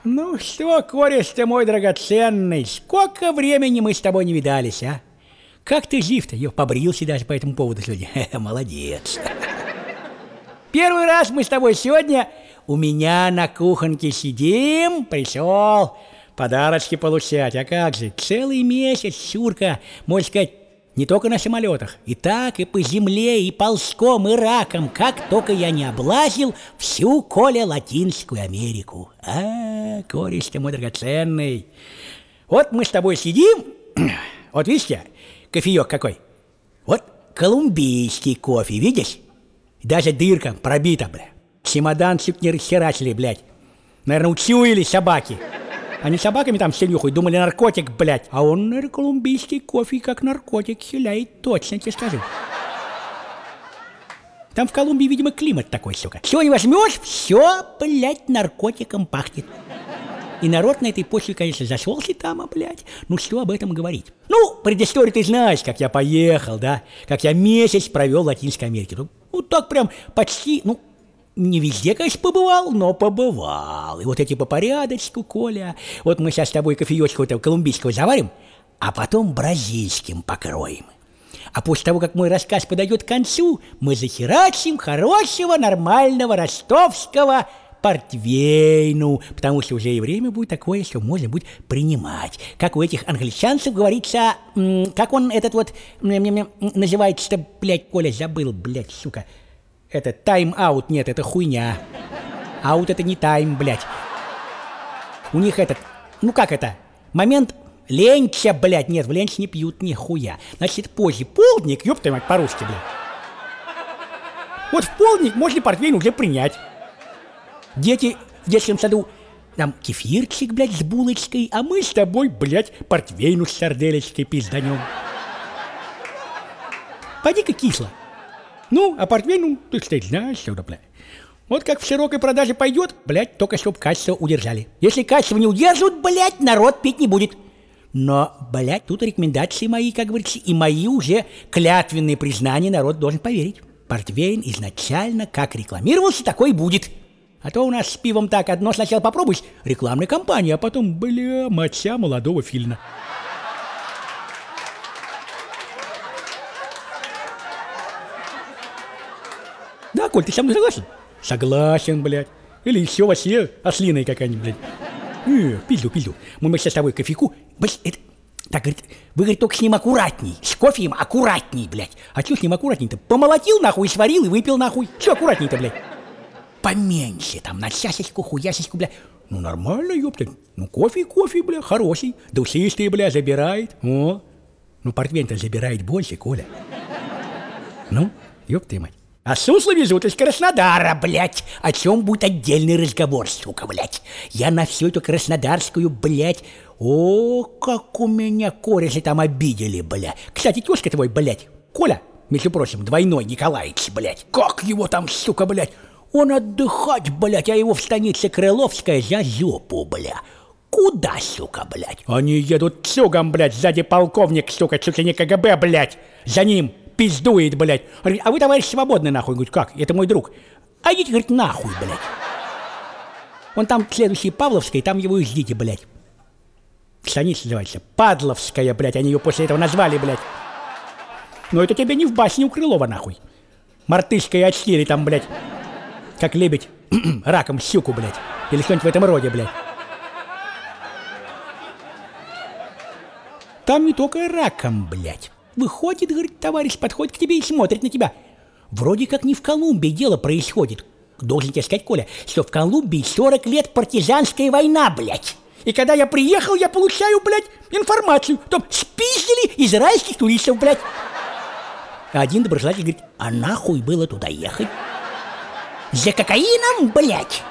Ну что, кореш ты мой драгоценный, сколько времени мы с тобой не видались, а? Как ты жив-то? Я побрился даже по этому поводу сегодня. Молодец. Первый раз мы с тобой сегодня у меня на кухоньке сидим. Пришел подарочки получать. А как же, целый месяц, Шурка, можно сказать, не только на самолетах. И так, и по земле, и ползком, и раком. Как только я не облазил всю, Коля, Латинскую Америку. Кореш ты мой драгоценный. Вот мы с тобой сидим. Вот видите, кофеек какой. Вот колумбийский кофе, видишь? Даже дырка пробита, бля. Чемодан чуть не расхерачили, блядь. Наверное, учуяли собаки. Они собаками там все нюхают, думали наркотик, блядь. А он, наверное, колумбийский кофе как наркотик хиляет, точно тебе скажу. Там в Колумбии, видимо, климат такой, сука. Чего не возьмешь, все, блядь, наркотиком пахнет. И народ на этой почве, конечно, зашелся там, блядь. Ну, что об этом говорить? Ну, предысторию ты знаешь, как я поехал, да? Как я месяц провел в Латинской Америке. Ну, так прям почти, ну, не везде, конечно, побывал, но побывал. И вот эти по порядочку, Коля. Вот мы сейчас с тобой кофеечку этого колумбийского заварим, а потом бразильским покроем. А после того, как мой рассказ подойдет к концу, мы захерачим хорошего, нормального ростовского портвейну, потому что уже и время будет такое, что можно будет принимать. Как у этих англичанцев говорится, как он этот вот называется-то, блядь, Коля, забыл, блядь, сука. Это тайм-аут, нет, это хуйня. Аут это не тайм, блядь. У них этот, ну как это, момент ленча, блядь, нет, в ленч не пьют нихуя. Значит, позже полдник, ёб твою мать, по-русски, блядь. Вот в полдник можно портвейн уже принять. Дети в детском саду, там кефирчик, блядь, с булочкой, а мы с тобой, блядь, портвейну с сарделечкой пизданем. Пойди-ка кисло. Ну, а портвейн, ты, кстати, знаешь, что, блядь. Вот как в широкой продаже пойдет, блядь, только чтоб качество удержали. Если качество не удерживают, блядь, народ пить не будет. Но, блядь, тут рекомендации мои, как говорится, и мои уже клятвенные признания народ должен поверить. Портвейн изначально как рекламировался, такой и будет. А то у нас с пивом так, одно сначала попробуешь, рекламная кампания, а потом, бля, моча молодого филина. Да, Коль, ты со мной согласен? Согласен, блядь. Или еще вообще ослиная какая-нибудь, блядь. Пизду. Мы сейчас с тобой кофейку. Блядь, это... Так, говорит, вы, говорит, только с ним аккуратней. С кофеем аккуратней, блядь. А что с ним аккуратней-то? Помолотил, нахуй, сварил и выпил, нахуй. Что аккуратней-то, блядь? Поменьше, там, на часочку, хуясечку, блядь. Ну, нормально, ёпта. Ну, кофе, бля, хороший. Душистый, бля, забирает. О. Ну, портвейн-то забирает больше, Коля. Ну, ёпта мать. А сусло везут из Краснодара, блядь. О чем будет отдельный разговор, сука, блядь. Я на всю эту краснодарскую, блядь. О, как у меня кореши там обидели, блядь. Кстати, тёзка твой, блядь, Коля, между прочим, двойной Николаевич, блядь. Как его там, сука, блядь. Он отдыхать, блядь, а его в станице Крыловская за жопу, бля. Куда, сука, блядь? Они едут цугом, блядь, сзади полковник, сука, чуть ли не КГБ, блядь. За ним пиздует, блядь. Говорит, а вы, товарищ, свободны, нахуй. Говорит, как? Это мой друг. А идите, говорит, нахуй, блядь. Он там следующий Павловской, там его и ждите, блядь. Станица называется Падловская, блядь. Они ее после этого назвали, блядь. Но это тебе не в башне у Крылова, нахуй. Мартышская очкири там, блядь. Как лебедь раком щуку, блядь. Или что-нибудь в этом роде, блядь. Там не только раком, блядь. Выходит, говорит, товарищ, подходит к тебе и смотрит на тебя. Вроде как не в Колумбии дело происходит. Должен тебе сказать, Коля, что в Колумбии 40 лет партизанская война, блядь. И когда я приехал, я получаю, блядь, информацию. Там спиздили израильских туристов, блядь. А один доброжелатель говорит, а нахуй было туда ехать? За кокаином, блядь?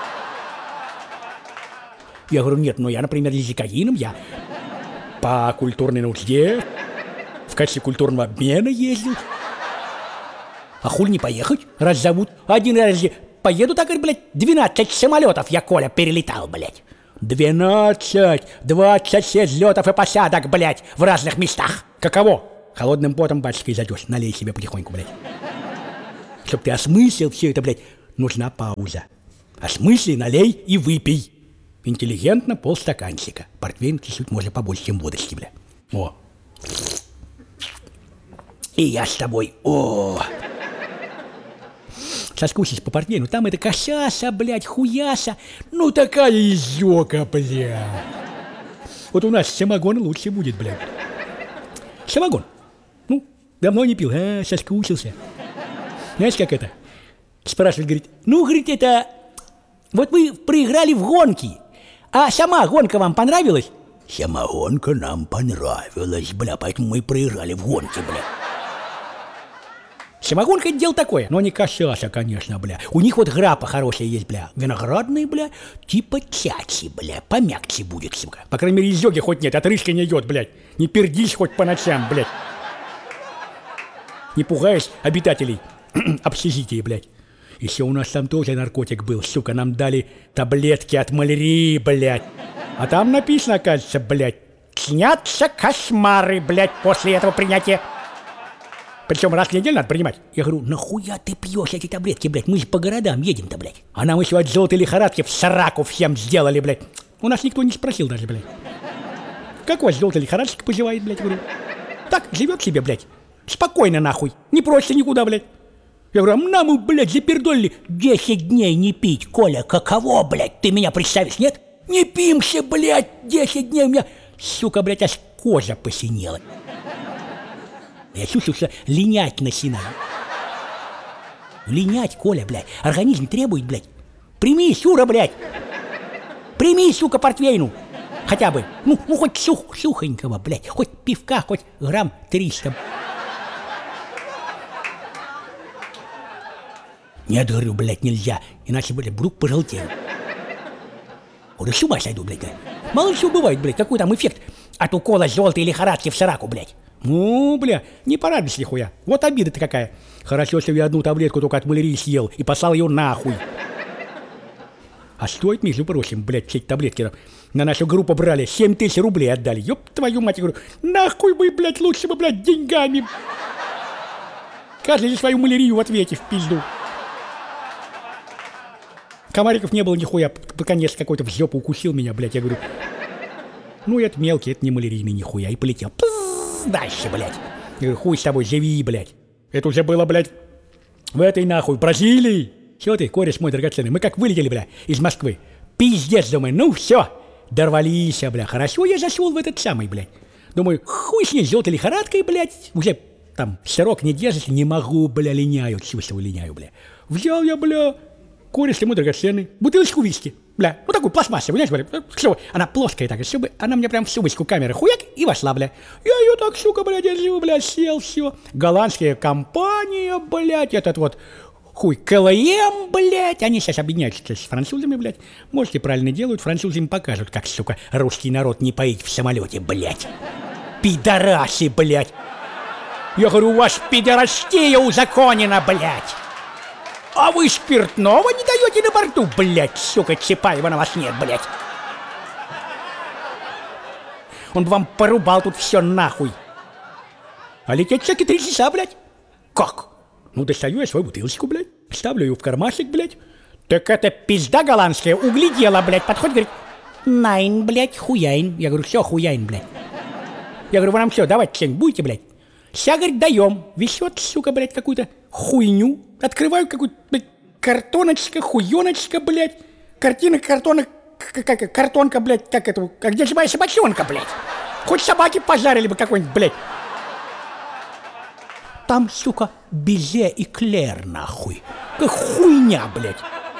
Я говорю, нет, ну я, например, не за кокаином, я по культурной нужде, в качестве культурного обмена ездил. А хуй не поехать, раз зовут? Один раз поеду, так, говорит, блядь, 12 самолетов я, Коля, перелетал, блядь. 12, 26 взлетов и посадок, блядь, в разных местах. Каково? Холодным потом, батюшка, изойдешь, налей себе потихоньку, блядь. Чтоб ты осмыслил все это, блядь, нужна пауза. Осмысли, налей и выпей. Интеллигентно полстаканчика. Портвейн чуть-чуть можно побольше, чем водочки, бля. О. И я с тобой. О. Соскучись по портвейну. Там это косяса, блядь, хуяса. Ну такая изёка, блядь. Вот у нас самогон лучше будет, блядь. Самогон. Ну, давно не пил, соскучился. Знаешь, как это? Спрашивает, говорит, ну, говорит, это... Вот вы проиграли в гонки, а сама гонка вам понравилась? Сама гонка нам понравилась, бля, поэтому мы проиграли в гонке, бля. Самогонка — это дело такое, но не косяся, конечно, бля. У них вот грапа хорошая есть, бля. Виноградные, бля, типа чачи, бля. Помягче будет, сука. По крайней мере, изёги хоть нет, отрыжка не идет, блядь. Не пердись хоть по ночам, блядь. Не пугаешь обитателей общежития, блядь. Еще у нас там тоже наркотик был, сука. Нам дали таблетки от малярии, блядь. А там написано, кажется, блядь, снятся кошмары, блядь, после этого принятия. Причем раз в неделю надо принимать. Я говорю, нахуя ты пьешь эти таблетки, блядь? Мы же по городам едем-то, блядь. А нам еще от желтой лихорадки в сраку всем сделали, блядь. У нас никто не спросил даже, блядь. Как у вас желтая лихорадка поживает, блядь? Говорю, так, живет себе, блядь. Спокойно, нахуй. Не просится никуда, блядь. Я говорю, а нам, блядь, запердолили 10 дней не пить. Коля, каково, блядь? Ты меня представишь, нет? Не пимся, блядь, 10 дней у меня, сука, блядь, аж кожа посинела. Я чувствую, что линять начинаю. Линять, Коля, блядь. Организм требует, блядь. Прими, Сюра, блядь. Прими, сука, портвейну. Хотя бы. Ну хоть сухонького, блядь. Хоть пивка, хоть грамм 300. Нет, говорю, блядь, нельзя. Иначе, блядь, вдруг пожелтею. Говорю, с ума сойду, блядь. Мало всего бывает, блядь. Какой там эффект от укола желтой лихорадки в сраку, блядь. Ну, бля, не порадуйся нихуя. Вот обида-то какая. Хорошо, если я одну таблетку только от малярии съел и послал ее нахуй. А стоит, между прочим, блядь, все эти таблетки на нашу группу брали, 7 тысяч рублей отдали. Ёб твою мать, я говорю, нахуй вы, блядь, лучше бы, блядь, деньгами. Каждый за свою малярию в ответе в пизду. Комариков не было нихуя, наконец какой-то в жопу укусил меня, блядь, я говорю, ну это мелкий, это не малярийный нихуя, и полетел. Дальше, блядь. Я говорю, хуй с тобой, живи, блядь. Это уже было, блядь, в этой нахуй, Бразилии. Чего ты, кореш мой драгоценный, мы как вылетели, бля, из Москвы. Пиздец, думаю, ну все, дорвались, бля. Хорошо я зашел в этот самый, блядь. Думаю, хуй с ней, желтой лихорадкой, блядь. Уже там срок не держится, не могу, бля, линяю, чувствую, линяю, бля. Взял я, бля, кореш мой драгоценный, бутылочку виски. Бля, ну такую пластмассовую, знаешь, бля, чтобы она плоская так, чтобы она мне прям в сумочку камеры хуяк и вошла, бля. Я ее так, сука, бля, держу, бля, сел, все. Голландская компания, блядь, этот вот хуй КЛМ, блядь, они сейчас объединяются с французами, блядь. Можете правильно делают, французы им покажут, как, сука, русский народ не поить в самолете, блядь. Пидорасы, блядь. Я говорю, у вас пидорастия узаконена, блядь. А вы спиртного не даете на борту, блядь, сука, Чапаева на вас нет, блядь. Он бы вам порубал тут все нахуй. А лететь всякие 3 часа, блядь. Как? Ну, достаю я свою бутылочку, блядь, ставлю ее в кармашек, блядь. Так это пизда голландская углядела, блядь, подходит, говорит, найн, блядь, хуяин. Я говорю, все, хуяин, блядь. Я говорю, вы нам все, давайте что-нибудь будете, блядь. Сейчас, говорит, даем. Везет, сука, блядь, какую-то хуйню. Открываю какую-то, блядь, картоночка, хуёночка, блядь. Картина, картонок, картонка, блядь, как это, как где же моя собачонка, блядь. Хоть собаки пожарили бы какой-нибудь, блядь. Там, сука, безе и клер, нахуй. Как хуйня, блядь.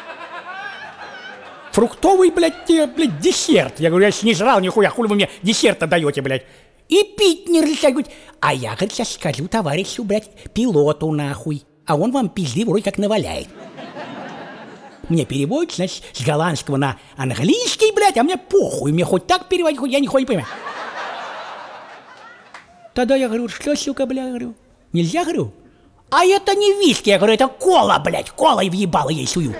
Фруктовый, блядь, десерт. Я говорю, я не жрал нихуя, хули вы мне десерта даете, блядь. И пить не разрешают, говорит. А я, говорит, сейчас скажу товарищу, блядь, пилоту, нахуй. А он вам пизды вроде как наваляет. Мне переводит, значит, с голландского на английский, блядь, а мне похуй. Мне хоть так переводить, хоть я нихуя не понимаю. Тогда я говорю, что, сука, бля, говорю, нельзя, говорю? А это не виски, я говорю, это кола, блядь, колой въебала ей сую.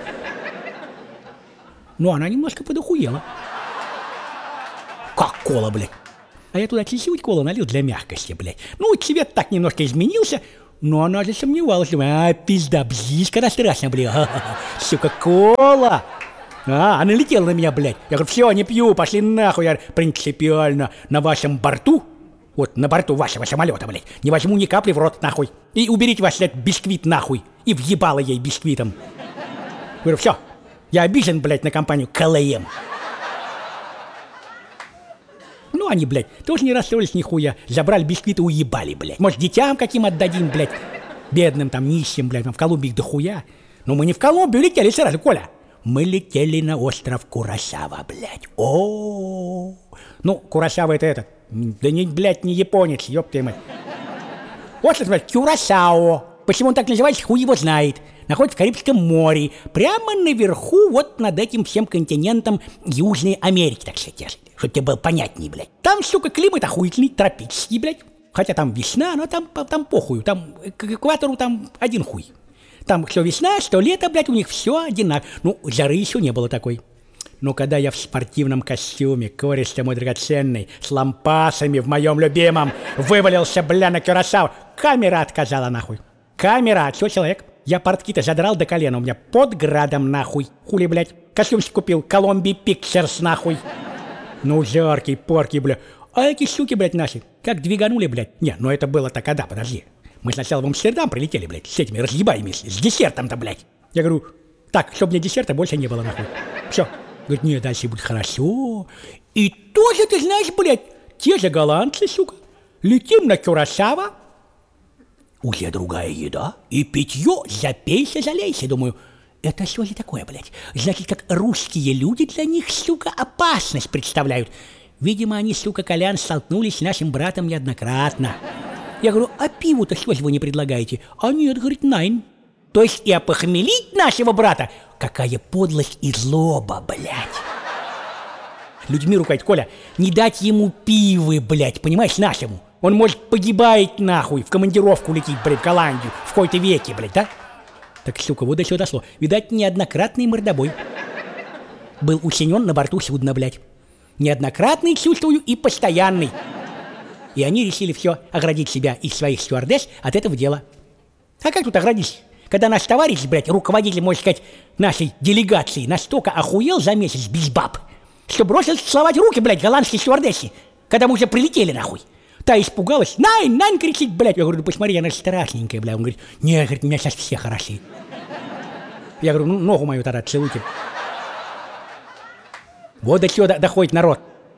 Ну, она немножко подохуела. Как кола, блядь? А я туда чуть-чуть колу налил для мягкости, блядь. Ну, цвет так немножко изменился, но она засомневалась. Думаю, пизда, бзишка, да страшно, блядь. Сука, кола. А, налетел на меня, блядь. Я говорю, все, не пью, пошли нахуй. Я принципиально на вашем борту, вот на борту вашего самолета, блядь, не возьму ни капли в рот, нахуй. И уберите ваш этот бисквит, нахуй. И въебало ей бисквитом. Говорю, все, я обижен, блядь, на компанию КЛМ. Ну, они, блядь, тоже не расстроились нихуя. Забрали бисквиты, уебали, блядь. Может, детям каким отдадим, блядь. Бедным там, нищим, блядь, там в Колумбии их дохуя. Но мы не в Колумбию летели сразу, Коля. Мы летели на остров Куросава, блядь. О, ну, Куросава это этот. Да не, блядь, не японец, ёб твою мать. Остров, блядь, Кюрасао. Почему он так называется, хуй его знает. Находится в Карибском море. Прямо наверху, вот над этим всем континентом Южной Америки, так сказать. Чтобы тебе было понятнее, блядь. Там, сука, климат охуительный, тропический, блядь. Хотя там весна, но там похуй. Там к экватору там один хуй. Там что весна, что лето, блядь, у них все одинаково. Ну, жары еще не было такой. Но когда я в спортивном костюме, кореш-то мой драгоценный, с лампасами в моем любимом, вывалился, бля, на Кюрасао, камера отказала, нахуй. Камера, все, человек. Я портки-то задрал до колена, у меня под градом, нахуй. Хули, блядь, костюмчик купил, Колумбия Пикчерс, нахуй. Ну, жаркий, порки, бля. А эти суки, блядь, наши, как двиганули, блядь. Не, ну это было так, когда, подожди. Мы сначала в Амстердам прилетели, блядь, с этими разъебаями, с десертом-то, блядь. Я говорю, так, чтобы мне десерта больше не было, нахуй. Все. Говорит, нет, дальше будет хорошо. И тоже, ты знаешь, блядь, те же голландцы, сука. Летим на Кюрасао. Уже другая еда. И питье, запейся, залейся. Думаю, это что же такое, блядь? Значит, как русские люди для них, сука, опасность представляют. Видимо, они, сука, Колян, столкнулись с нашим братом неоднократно. Я говорю, а пиву-то что же вы не предлагаете? А нет, говорит, найн. То есть и опохмелить нашего брата? Какая подлость и злоба, блядь. Людьми ругает, Коля, не дать ему пивы, блядь, понимаешь, нашему. Он, может, погибает, нахуй, в командировку летит, блядь, в Голландию, в какой-то веке, блядь, да? Так, сука, вот до сюда дошло. Видать, неоднократный мордобой. Был учинен на борту судна, блядь. Неоднократный, чувствую, и постоянный. И они решили все оградить себя и своих стюардесс от этого дела. А как тут оградить? Когда наш товарищ, блядь, руководитель, можно сказать, нашей делегации, настолько охуел за месяц без баб, что бросился целовать руки, блядь, голландской стюардессе, когда мы уже прилетели, нахуй. Та испугалась, найн, найн, кричит, блядь. Я говорю, ну посмотри, она страшненькая, блядь. Он говорит, нет, говорит, у меня сейчас все хороши. Я говорю, ну ногу мою тогда целуйте. Вот до чего доходит народ.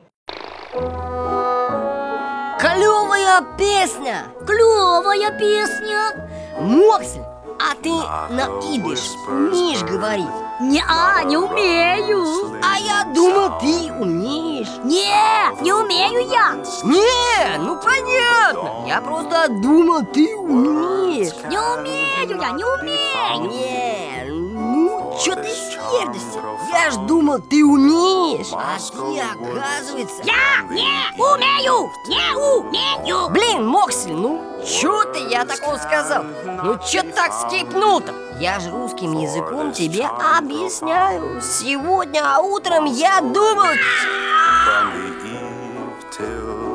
Клевая песня! Клевая песня! Моксель, а ты на идиш умеешь говорить? Не умею. А я думал, ты умеешь. Не умею я. Не, ну понятно. Я просто думал, ты умеешь. Не умею я, не умею. Не, ну чё ты сердишься? Я ж думал, ты умеешь. А ты, оказывается... Я не умею. Не умею. Блин, Моксель, ну чё ты я такого сказал? Ну чё так скипнул-то? Я же русским языком тебе объясняю. Сегодня утром я думал... From the eve till